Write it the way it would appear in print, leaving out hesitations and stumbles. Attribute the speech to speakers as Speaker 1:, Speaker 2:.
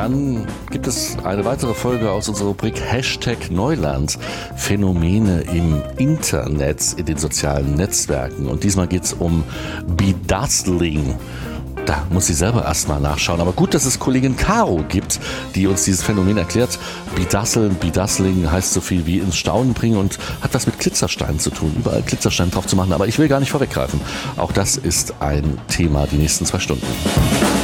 Speaker 1: dann gibt es eine weitere Folge aus unserer Rubrik Neuland. Phänomene im Internet, in den sozialen Netzwerken. Und diesmal geht es um Bedazzling. Da muss sie selber erstmal nachschauen. Aber gut, dass es Kollegin Caro gibt, die uns dieses Phänomen erklärt. Bedazzling heißt so viel wie ins Staunen bringen und hat was mit Glitzersteinen zu tun. Überall Glitzersteine drauf zu machen. Aber ich will gar nicht vorweggreifen. Auch das ist ein Thema die nächsten 2 Stunden.